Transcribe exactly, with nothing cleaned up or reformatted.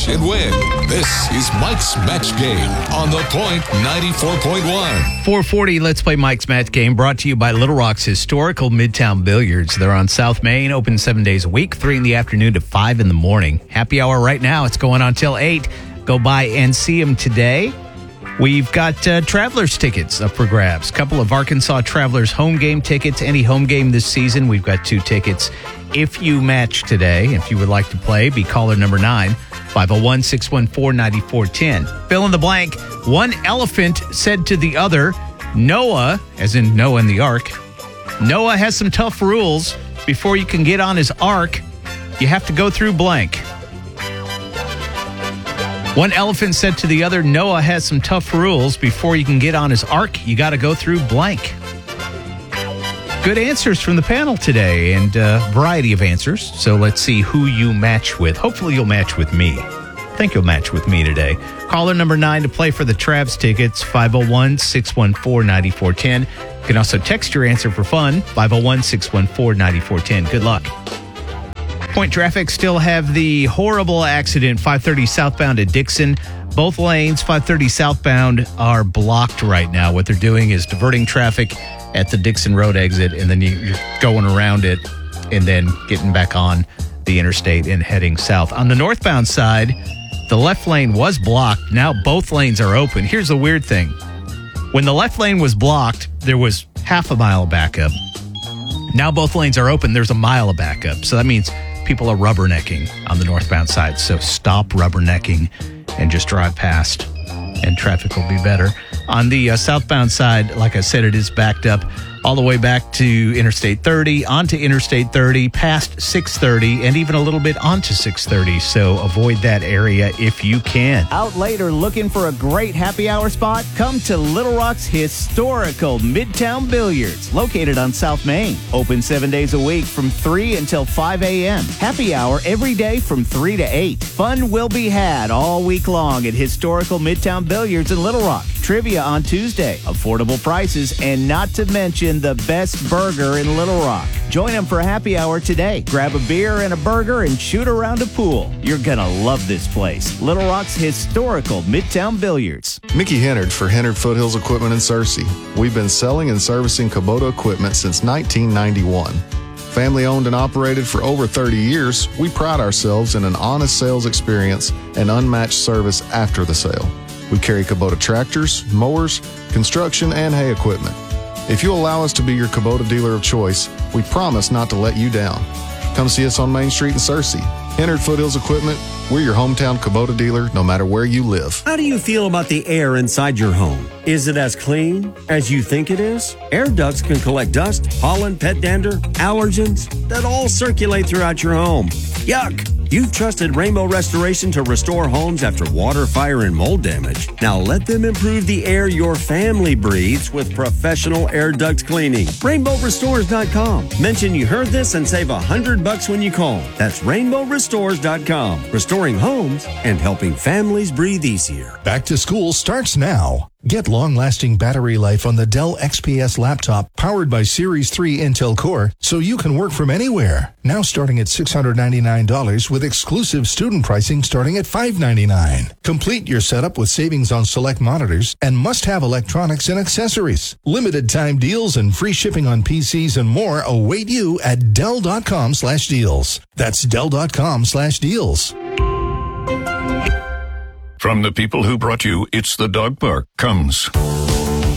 match and win. This is Mike's Match Game on The Point ninety-four point one. four forty, let's play Mike's Match Game, brought to you by Little Rock's historical Midtown Billiards. They're on South Main, open seven days a week, three in the afternoon to five in the morning. Happy hour right now. It's going on till eight. Go by and see them today. We've got uh, Travelers tickets up for grabs. A couple of Arkansas Travelers home game tickets. Any home game this season, we've got two tickets. If you match today, if you would like to play, be caller number nine, five oh one, six one four, nine four one oh. Fill in the blank. One elephant said to the other, Noah, as in Noah and the Ark, Noah has some tough rules. Before you can get on his ark, you have to go through blank. One elephant said to the other, Noah has some tough rules. Before you can get on his ark, you got to go through blank. Good answers from the panel today, and a variety of answers. So let's see who you match with. Hopefully you'll match with me. I think you'll match with me today. Caller number nine to play for the Travs tickets, five oh one, six one four, nine four one oh. You can also text your answer for fun, five oh one, six one four, nine four one oh. Good luck. Point traffic still have the horrible accident, five thirty southbound at Dixon. Both lanes, five thirty southbound, are blocked right now. What they're doing is diverting traffic at the Dixon Road exit, and then you're going around it and then getting back on the interstate and heading south. On the northbound side, the left lane was blocked. Now both lanes are open. Here's the weird thing. When the left lane was blocked, there was half a mile of backup. Now both lanes are open. There's a mile of backup. So that means people are rubbernecking on the northbound side. So stop rubbernecking and just drive past, and traffic will be better. On the uh, southbound side, like I said, it is backed up all the way back to Interstate thirty, onto Interstate thirty, past six thirty, and even a little bit onto six thirty. So avoid that area if you can. Out later looking for a great happy hour spot? Come to Little Rock's historical Midtown Billiards, located on South Main. Open seven days a week from three until five a.m. Happy hour every day from three to eight. Fun will be had all week long at historical Midtown Billiards in Little Rock. Trivia on Tuesday, affordable prices, and not to mention the best burger in Little Rock. Join them for a happy hour today. Grab a beer and a burger and shoot around a pool. You're gonna love this place. Little Rock's historical Midtown Billiards. Mickey Hennard for Hennard Foothills Equipment in Searcy. We've been selling and servicing Kubota equipment since nineteen ninety-one. Family owned and operated for over thirty years, we pride ourselves in an honest sales experience and unmatched service after the sale. We carry Kubota tractors, mowers, construction, and hay equipment. If you allow us to be your Kubota dealer of choice, we promise not to let you down. Come see us on Main Street in Searcy. Hennard Foothills Equipment, we're your hometown Kubota dealer no matter where you live. How do you feel about the air inside your home? Is it as clean as you think it is? Air ducts can collect dust, pollen, pet dander, allergens that all circulate throughout your home. Yuck! You've trusted Rainbow Restoration to restore homes after water, fire, and mold damage. Now let them improve the air your family breathes with professional air duct cleaning. rainbow restores dot com. Mention you heard this and save a hundred bucks when you call. That's rainbow restores dot com. Restoring homes and helping families breathe easier. Back to school starts now. Get long-lasting battery life on the Dell X P S laptop powered by Series three Intel Core so you can work from anywhere. Now starting at six hundred ninety-nine dollars with exclusive student pricing starting at five hundred ninety-nine dollars. Complete your setup with savings on select monitors and must-have electronics and accessories. Limited time deals and free shipping on P Cs and more await you at Dell.com slash deals. That's Dell.com slash deals. From the people who brought you It's the Dog Park comes